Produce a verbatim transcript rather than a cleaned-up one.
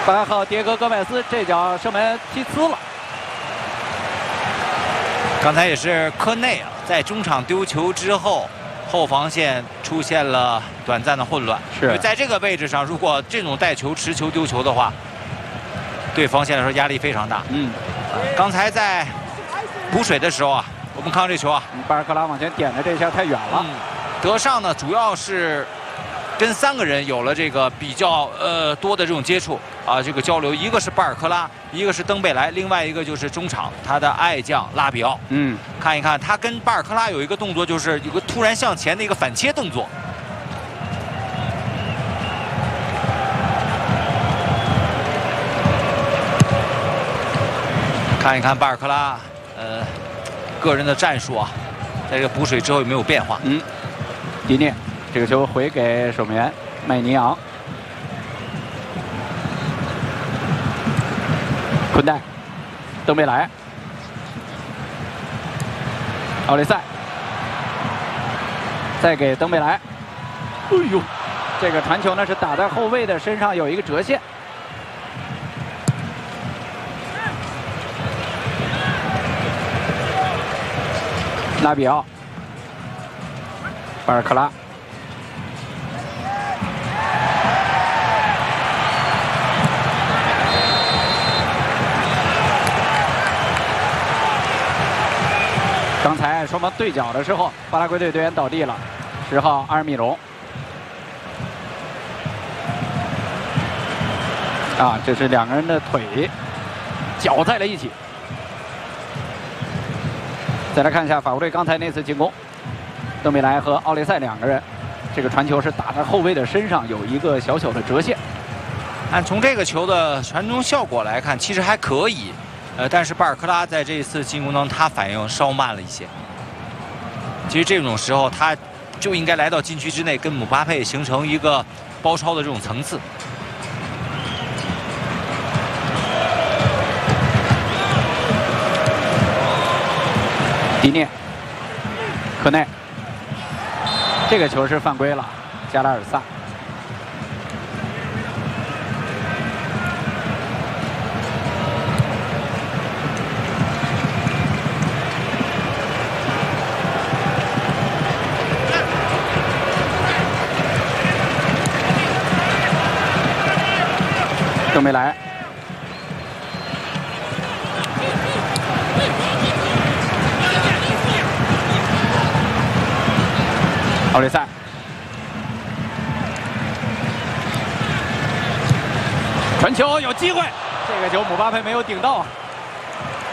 八号迭戈·戈麦斯这脚射门踢呲了。 刚才也是科内啊，在中场丢球之后，后防线出现了短暂的混乱。 是， 因为在这个位置上，如果这种带球持球丢球的话，对防线来说压力非常大。 嗯， 刚才在补水的时候啊，我们看到这球啊， 巴尔克拉往前点的这下太远了。 嗯、德尚呢，主要是跟三个人有了这个比较呃多的这种接触啊，这个交流。一个是巴尔克拉，一个是登贝莱，另外一个就是中场他的爱将拉比奥。 嗯， 看一看他跟巴尔克拉有一个动作，就是有个突然向前的一个反切动作。看一看巴尔克拉，呃，个人的战术啊，在这个补水之后有没有变化？ 嗯，迪涅这个球回给守门员麦尼昂，昆代，登贝莱，奥利塞，再给登贝莱。哎呦，这个传球呢是打在后卫的身上，有一个折线。拉比奥，巴尔克拉，刚才双方对角的时候，巴拉圭队队员倒地了，十号阿尔米隆。啊，这是两个人的腿搅在了一起。再来看一下法国队刚才那次进攻，登贝莱和奥利塞两个人，这个传球是打在后卫的身上，有一个小小的折线。 按从这个球的传中效果来看，其实还可以，呃，但是巴尔克拉在这一次进攻当中，他反应稍慢了一些。其实这种时候，他就应该来到禁区之内，跟姆巴佩形成一个包抄的这种层次。 迪涅，科内，这个球是犯规了，加拉尔萨。登贝莱。奥利塞，传球有机会，这个球姆巴佩没有顶到。